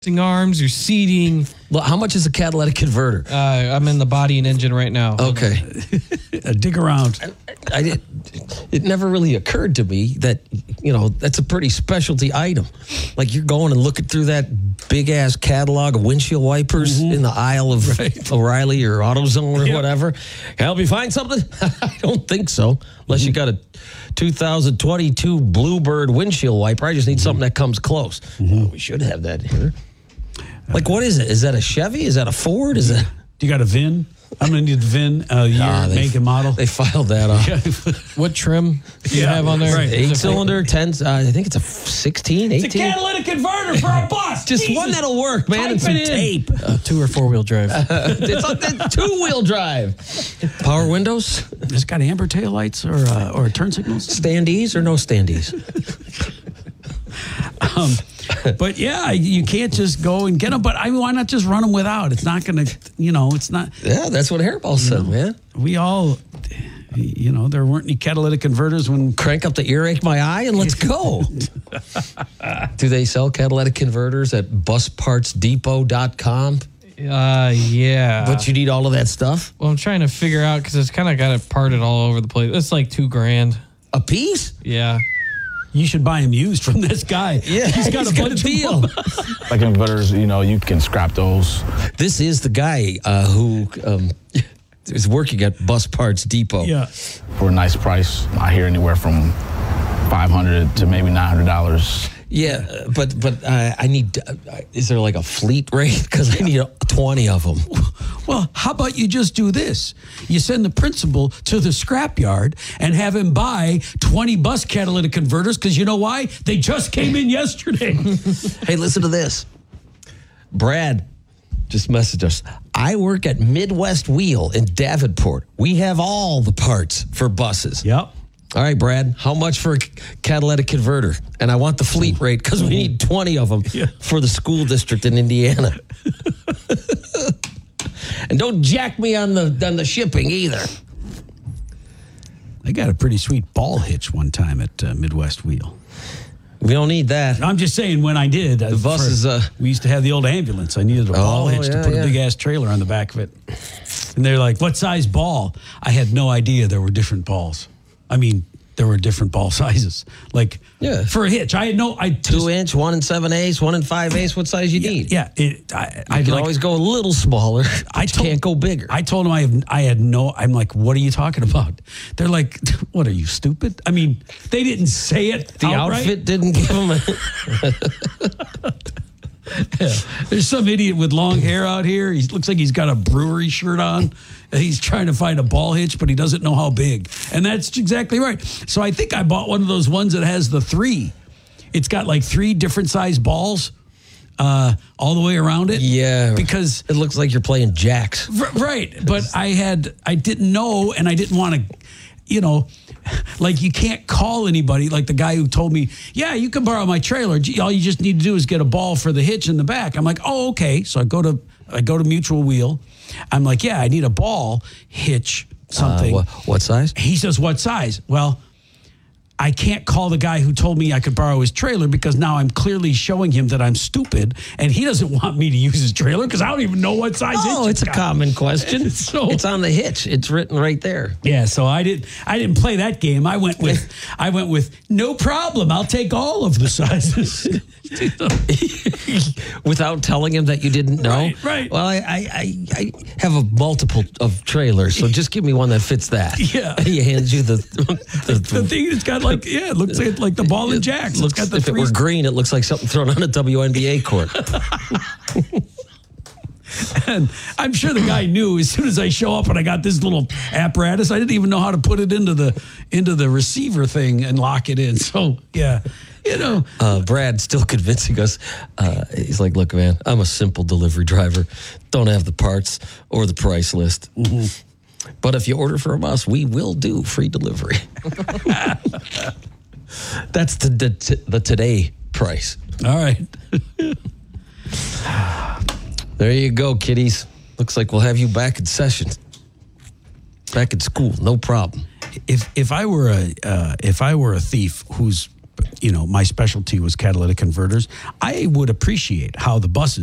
arms, your seating. Well, how much is a catalytic converter? I'm in the body and engine right now. Okay. Dig around. It never really occurred to me that, that's a pretty specialty item. Like you're going and looking through that big-ass catalog of windshield wipers in the aisle of O'Reilly or AutoZone or whatever. Can I help you find something? I don't think so. Unless you got a 2022 Bluebird windshield wiper. I just need something that comes close. Well, we should have that here. Like, what is it? Is that a Chevy? Is that a Ford? Is that... Do you got a VIN? I'm going to need the VIN, year, make, and model. They filed that off. What trim do you have on there? Right. 8-cylinder, 10. I think it's a 16, 18. It's a catalytic converter for a bus. Just one that'll work, man. Type and some it in. tape. 2 or 4-wheel drive. It's two-wheel drive. Power windows? It's got amber taillights or turn signals. Standees or no standees? But yeah, you can't just go and get them. But why not just run them without? It's not going to, it's not. Yeah, that's what Hairball said, man. We all, there weren't any catalytic converters when. Crank up the earache my eye and let's go. Do they sell catalytic converters at buspartsdepot.com? Yeah. But you need all of that stuff? Well, I'm trying to figure out because it's kind of got it parted all over the place. It's like $2,000 a piece. Yeah. You should buy them used from this guy. Yeah, he's got a bunch deal. Like converters, you can scrap those. This is the guy who is working at Bus Parts Depot. Yeah. For a nice price. I hear anywhere from $500 to maybe $900. Yeah, but I need. Is there like a fleet rate? Because I need 20 of them. Well, how about you just do this? You send the principal to the scrapyard and have him buy 20 bus catalytic converters because you know why? They just came in yesterday. Hey, listen to this. Brad just messaged us. I work at Midwest Wheel in Davenport. We have all the parts for buses. Yep. All right, Brad, how much for a catalytic converter? And I want the fleet rate because we need 20 of them for the school district in Indiana. And don't jack me on the shipping either. I got a pretty sweet ball hitch one time at Midwest Wheel. We don't need that. I'm just saying when I did. The bus is... we used to have the old ambulance. I needed a ball hitch to put a big-ass trailer on the back of it. And they're like, what size ball? I had no idea there were different balls. I mean, there were different ball sizes. Like, for a hitch, I had no... 2-inch, 1 7/8, 1 5/8. What size you need? Yeah. I can always go a little smaller. I can't go bigger. I told them I'm like, what are you talking about? They're like, what are you, stupid? I mean, they didn't say it The outright. outfit didn't give them a... There's some idiot with long hair out here. He looks like he's got a brewery shirt on. He's trying to find a ball hitch, but he doesn't know how big. And that's exactly right. So I think I bought one of those ones that has the 3. It's got like 3 different size balls all the way around it. Yeah. Because it looks like you're playing jacks. Right. But I didn't know, and I didn't want to, like you can't call anybody like the guy who told me, yeah, you can borrow my trailer. All you just need to do is get a ball for the hitch in the back. I'm like, oh, okay. So I go to Mutual Wheel. I'm like, yeah, I need a ball hitch something. What size? He says, what size? Well, I can't call the guy who told me I could borrow his trailer because now I'm clearly showing him that I'm stupid and he doesn't want me to use his trailer because I don't even know what size hitch it's a common question. So, it's on the hitch. It's written right there. Yeah, so I didn't play that game. I went with no problem. I'll take all of the sizes. Without telling him that you didn't know? Right. Well, I have a multiple of trailers, so just give me one that fits that. Yeah. He hands you the thing that's got like, it looks like the ball and jacks. Looks, got the if it were green, it looks like something thrown on a WNBA court. And I'm sure the guy knew as soon as I show up and I got this little apparatus, I didn't even know how to put it into the receiver thing and lock it in. So, yeah. Brad still convincing us. He's like, look, man, I'm a simple delivery driver. Don't have the parts or the price list. Mm-hmm. But if you order from us, we will do free delivery. That's the today price. All right. There you go, kiddies. Looks like we'll have you back in session. Back in school, no problem. If I were a thief whose my specialty was catalytic converters, I would appreciate how the buses